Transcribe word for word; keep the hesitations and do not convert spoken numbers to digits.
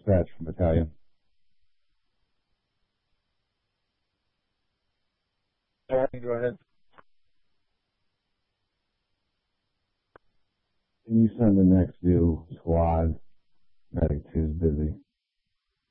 dispatch from battalion. All right, go ahead. Can you send the next due squad? Medic two's busy.